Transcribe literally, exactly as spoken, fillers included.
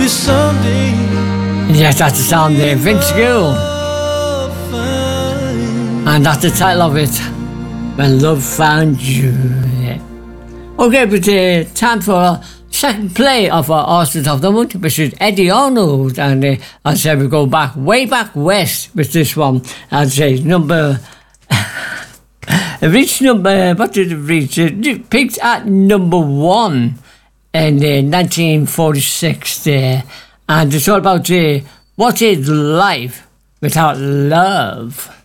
someday. Yes, that's the sound there, Vince Gill. And that's the title of it, When Love Found You. Yeah. Okay, but uh, time for a second play of our Arsenal of the Month, which is Eddie Arnold. And uh, as I said, we go back, way back west with this one. I'd say number... it reached number... What did it reach? It peaked at number one in uh, nineteen forty-six there. And it's all about uh, what is life without love.